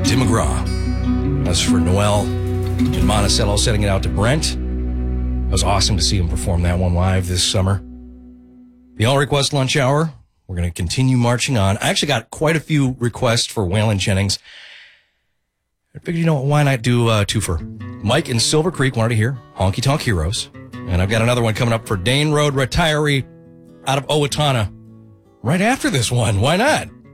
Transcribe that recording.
Tim McGraw. That's for Noel in Monticello, sending it out to Brent. It was awesome to see him perform that one live this summer. The All Request Lunch Hour. We're going to continue marching on. I actually got quite a few requests for Waylon Jennings. I figured, you know what, why not do a twofer? Mike in Silver Creek wanted to hear Honky Tonk Heroes. And I've got another one coming up for Dane Road retiree out of Owatonna right after this one. Why not?